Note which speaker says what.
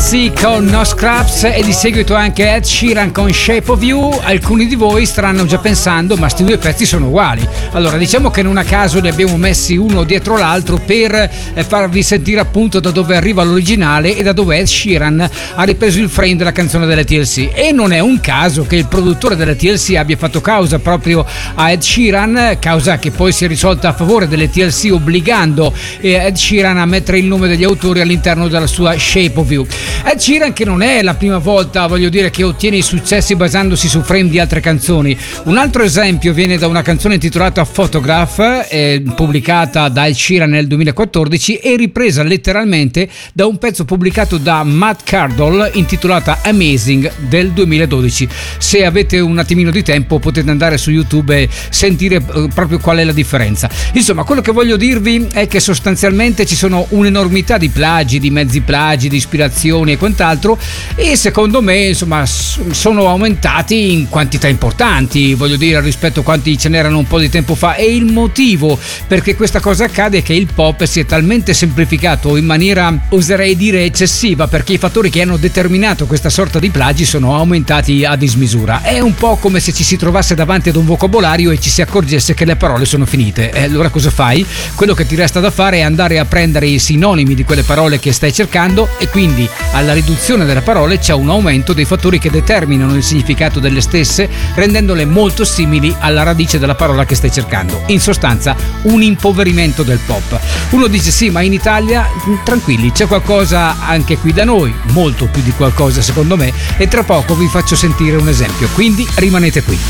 Speaker 1: TLC con No Scraps e di seguito anche Ed Sheeran con Shape of You. Alcuni di voi staranno già pensando, ma sti due pezzi sono uguali. Allora, diciamo che non a caso li abbiamo messi uno dietro l'altro per farvi sentire appunto da dove arriva l'originale e da dove Ed Sheeran ha ripreso il frame della canzone delle TLC. E non è un caso che il produttore delle TLC abbia fatto causa proprio a Ed Sheeran, causa che poi si è risolta a favore delle TLC, obbligando Ed Sheeran a mettere il nome degli autori all'interno della sua Shape of You. Ed Sheeran, che non è la prima volta, voglio dire, che ottiene i successi basandosi su frame di altre canzoni. Un altro esempio viene da una canzone intitolata Photograph, pubblicata da Ed Sheeran nel 2014 e ripresa letteralmente da un pezzo pubblicato da Matt Cardle intitolata Amazing del 2012. Se avete un attimino di tempo potete andare su YouTube e sentire proprio qual è la differenza. Insomma, quello che voglio dirvi è che sostanzialmente ci sono un'enormità di plagi, di mezzi plagi, di ispirazioni e quant'altro, e secondo me insomma sono aumentati in quantità importanti, voglio dire, rispetto a quanti ce n'erano un po' di tempo fa. E il motivo perché questa cosa accade è che il pop si è talmente semplificato in maniera, oserei dire, eccessiva, perché i fattori che hanno determinato questa sorta di plagi sono aumentati a dismisura. È un po' come se ci si trovasse davanti ad un vocabolario e ci si accorgesse che le parole sono finite. E allora cosa fai? Quello che ti resta da fare è andare a prendere i sinonimi di quelle parole che stai cercando, e quindi alla riduzione delle parole c'è un aumento dei fattori che determinano il significato delle stesse, rendendole molto simili alla radice della parola che stai cercando. In sostanza, un impoverimento del pop. Uno dice sì, ma in Italia tranquilli, c'è qualcosa anche qui da noi, molto più di qualcosa secondo me, e tra poco vi faccio sentire un esempio, quindi rimanete qui.